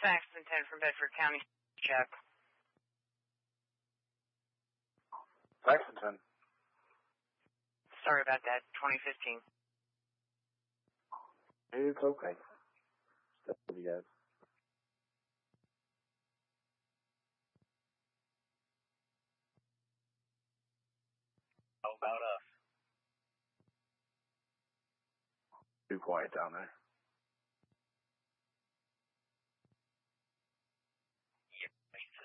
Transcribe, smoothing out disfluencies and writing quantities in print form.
Saxon 10 from Bedford County. Check. Saxon 10. Sorry about that. 2015. It's okay. That's what you guys. How about us? Too quiet down there.